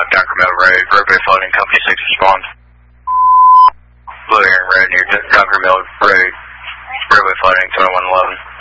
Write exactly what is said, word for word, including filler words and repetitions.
Doctor Mill Road, roadway flooding, company six respond. Blue Aaron Road near Doctor Mill Road, roadway flooding, twenty-one eleven.